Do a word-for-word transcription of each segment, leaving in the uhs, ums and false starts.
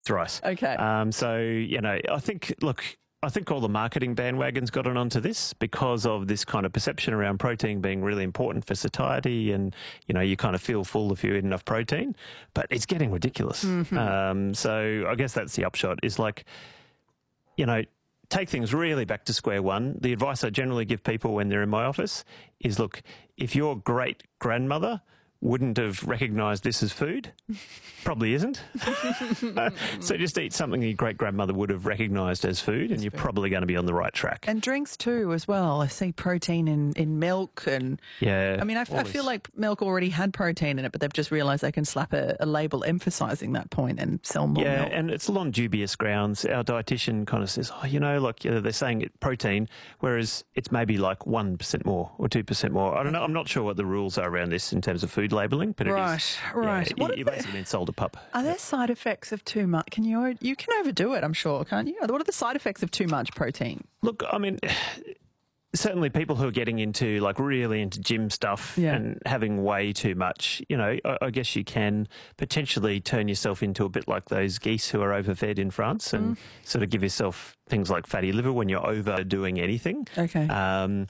Thrice. Okay. Um, so, you know, I think, look, I think all the marketing bandwagons got onto this because of this kind of perception around protein being really important for satiety, and, you know, you kind of feel full if you eat enough protein, but it's getting ridiculous. Mm-hmm. Um, so I guess that's the upshot, is like, you know, take things really back to square one. The advice I generally give people when they're in my office is, look, if your great grandmother wouldn't have recognised this as food, probably isn't. So just eat something your great-grandmother would have recognised as food, and you're probably going to be on the right track. And drinks too, as well. I see protein in, in milk, and yeah, I mean, I, I feel like milk already had protein in it, but they've just realised they can slap a, a label emphasising that point and sell more yeah, milk. And it's on dubious grounds. Our dietitian kind of says, oh, you know, like, you know, they're saying it protein, whereas it's maybe like one percent more or two percent more. I don't know. I'm not sure what the rules are around this in terms of food labelling, but right, it is. Right, yeah, right. You, you basically been sold a pup. Are there side effects of too much? Can you you can overdo it? I'm sure, can't you? What are the side effects of too much protein? Look, I mean, certainly people who are getting into, like, really into gym stuff yeah. and having way too much, you know, I, I guess you can potentially turn yourself into a bit like those geese who are overfed in France, and mm. sort of give yourself things like fatty liver when you're overdoing anything. Okay. Um,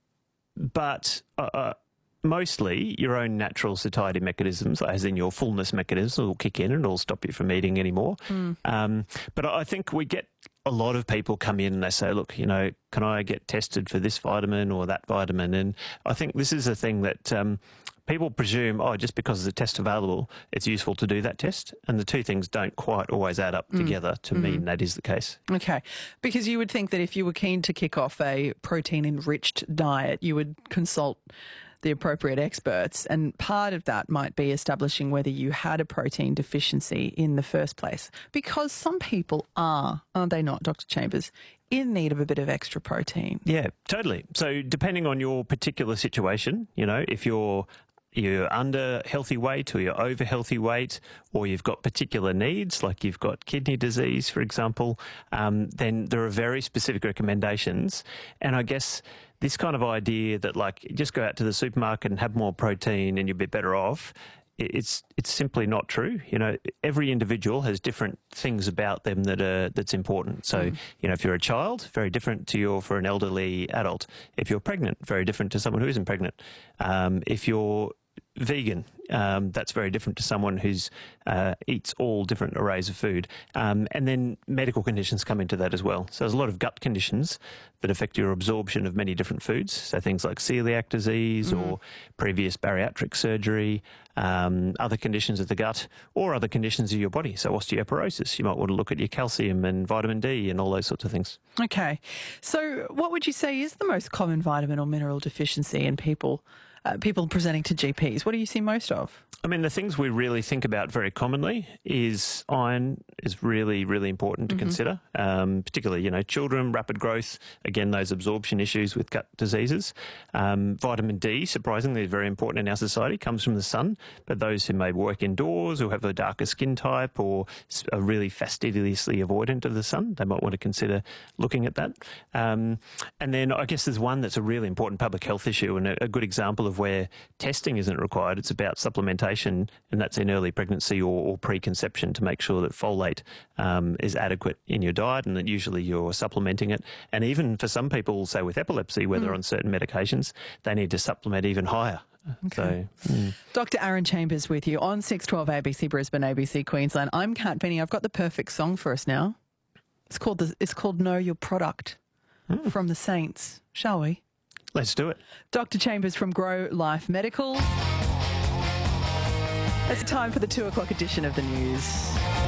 but uh, mostly your own natural satiety mechanisms, as in your fullness mechanism, will kick in and it'll stop you from eating anymore. Mm. Um, but I think we get a lot of people come in and they say, look, you know, can I get tested for this vitamin or that vitamin? And I think this is a thing that um, people presume, oh, just because there's a test available, it's useful to do that test. And the two things don't quite always add up mm. together to mm-hmm. mean that is the case. Okay. Because you would think that if you were keen to kick off a protein-enriched diet, you would consult the appropriate experts, and part of that might be establishing whether you had a protein deficiency in the first place, because some people are, aren't they not, Doctor Chambers, in need of a bit of extra protein? Yeah, totally. So depending on your particular situation, you know, if you're you're under healthy weight or you're over healthy weight, or you've got particular needs, like you've got kidney disease, for example, um, then there are very specific recommendations. And I guess this kind of idea that, like, just go out to the supermarket and have more protein and you'll be better off, it's it's simply not true. You know, every individual has different things about them that are that's important. So, mm. you know, if you're a child, very different to your for an elderly adult. If you're pregnant, very different to someone who isn't pregnant. Um, if you're vegan, um, that's very different to someone who's uh, eats all different arrays of food. Um, and then medical conditions come into that as well. So there's a lot of gut conditions that affect your absorption of many different foods. So things like celiac disease mm. or previous bariatric surgery, um, other conditions of the gut, or other conditions of your body. So osteoporosis, you might want to look at your calcium and vitamin D and all those sorts of things. Okay. So what would you say is the most common vitamin or mineral deficiency in people Uh, people presenting to G Ps? What do you see most of? I mean, the things we really think about very commonly is iron is really, really important to mm-hmm. consider, um, particularly, you know, children, rapid growth, again, those absorption issues with gut diseases. Um, vitamin D, surprisingly, is very important in our society, comes from the sun, but those who may work indoors or have a darker skin type or are really fastidiously avoidant of the sun, they might want to consider looking at that. Um, and then I guess there's one that's a really important public health issue, and a, a good example of where testing isn't required. It's about supplementation, and that's in early pregnancy or, or preconception, to make sure that folate um, is adequate in your diet and that usually you're supplementing it. And even for some people, say with epilepsy, where mm. they're on certain medications, they need to supplement even higher. Okay. So, mm. Doctor Aaron Chambers with you on six twelve A B C Brisbane, A B C Queensland. I'm Kat Penny. I've got the perfect song for us now. It's called the, it's called Know Your Product mm. from the Saints. Shall we? Let's do it. Doctor Chambers from Grow Life Medical. It's time for the two o'clock edition of the news.